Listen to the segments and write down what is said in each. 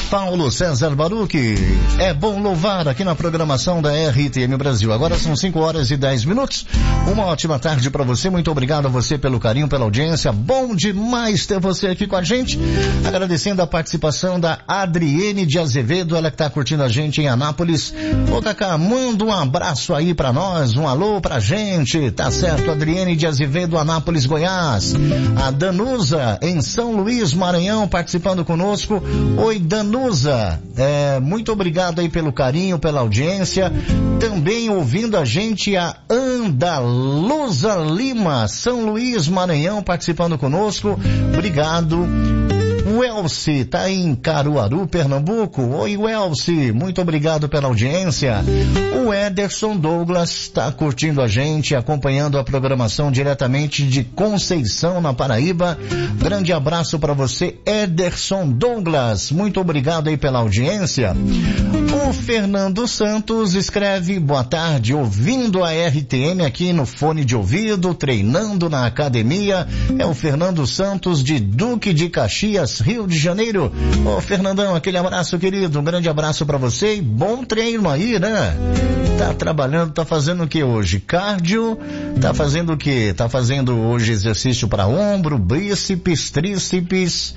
Paulo César Baruch. É bom louvar aqui na programação da RTM Brasil. Agora são 5h10. Uma ótima tarde para você. Muito obrigado a você pelo carinho, pela audiência. Bom demais ter você aqui com a gente. Agradecendo a participação da Adriene de Azevedo, ela que tá curtindo a gente em Anápolis. Ô Cacá, manda um abraço aí pra nós, um alô pra gente. Tá certo, Adriene de Azevedo, Anápolis, Goiás. A Danusa em São Luís, Maranhão, participando conosco. Oi, Danusa. Muito obrigado aí pelo carinho, pela audiência. Também ouvindo a gente a Andaluza Lima, São Luís, Maranhão, participando conosco. Obrigado. O Elci tá em Caruaru, Pernambuco. Oi, Elci, muito obrigado pela audiência. O Ederson Douglas tá curtindo a gente, acompanhando a programação diretamente de Conceição, na Paraíba. Grande abraço para você, Ederson Douglas. Muito obrigado aí pela audiência. O Fernando Santos escreve: boa tarde, ouvindo a RTM aqui no fone de ouvido, treinando na academia. É o Fernando Santos de Duque de Caxias, Rio de Janeiro. Ô Fernandão, aquele abraço, querido, um grande abraço pra você e bom treino aí, né? Tá trabalhando, tá fazendo o que hoje? Cardio? Tá fazendo o que? Tá fazendo hoje exercício pra ombro, bíceps, tríceps.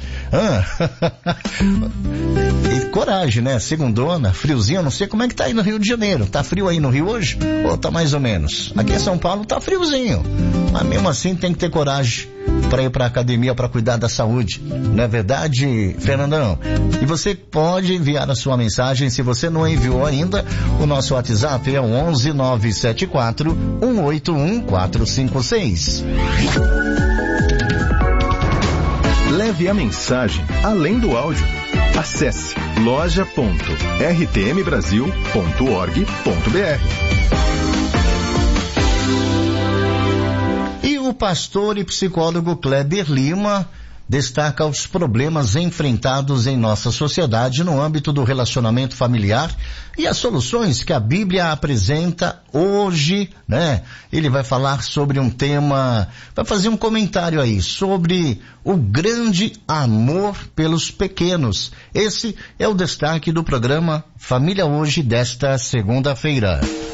E coragem, né? Segundona, friozinho, não sei como é que tá aí no Rio de Janeiro. Tá frio aí no Rio hoje? Ou tá mais ou menos? Aqui em São Paulo tá friozinho, mas mesmo assim tem que ter coragem para ir para a academia para cuidar da saúde. Não é verdade, Fernandão? E você pode enviar a sua mensagem, se você não enviou ainda. O nosso WhatsApp é o 11 974 181 456. Leve a mensagem além do áudio. Acesse loja.rtmbrasil.org.br. O pastor e psicólogo Kleber Lima destaca os problemas enfrentados em nossa sociedade no âmbito do relacionamento familiar e as soluções que a Bíblia apresenta hoje, né? Ele vai falar sobre um tema, vai fazer um comentário aí sobre o grande amor pelos pequenos. Esse é o destaque do programa Família Hoje desta segunda-feira.